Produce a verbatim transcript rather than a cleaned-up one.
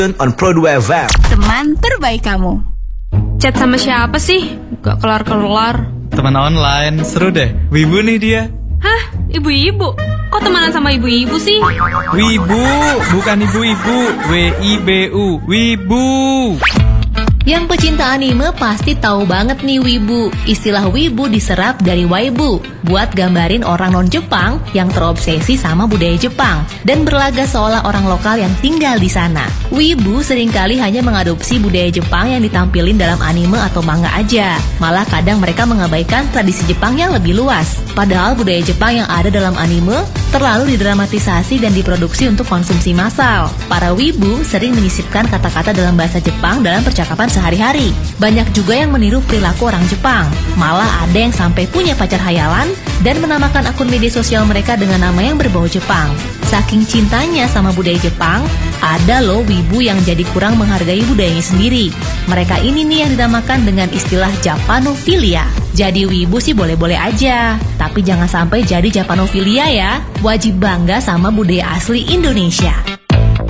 on Prodware F M. Teman terbaik kamu. Chat sama siapa sih? Gak kelar-kelar. Teman online, seru deh. Wibu nih dia. Hah? Ibu-ibu? Kok temenan sama ibu-ibu sih? Wibu, bukan ibu-ibu. W I B U, Wibu. Yang pecinta anime pasti tahu banget nih wibu. Istilah wibu diserap dari waibu, buat gambarin orang non-Jepang yang terobsesi sama budaya Jepang dan berlaga seolah orang lokal yang tinggal di sana. Wibu seringkali hanya mengadopsi budaya Jepang yang ditampilin dalam anime atau manga aja. Malah kadang mereka mengabaikan tradisi Jepang yang lebih luas. Padahal budaya Jepang yang ada dalam anime terlalu didramatisasi dan diproduksi untuk konsumsi massal. Para wibu sering menyisipkan kata-kata dalam bahasa Jepang dalam percakapan sehari-hari. Banyak juga yang meniru perilaku orang Jepang. Malah ada yang sampai punya pacar hayalan dan menamakan akun media sosial mereka dengan nama yang berbau Jepang. Saking cintanya sama budaya Jepang, ada loh wibu yang jadi kurang menghargai budayanya sendiri. Mereka ini nih yang dinamakan dengan istilah Japanofilia. Jadi wibu sih boleh-boleh aja, tapi jangan sampai jadi Japanofilia ya. Wajib bangga sama budaya asli Indonesia.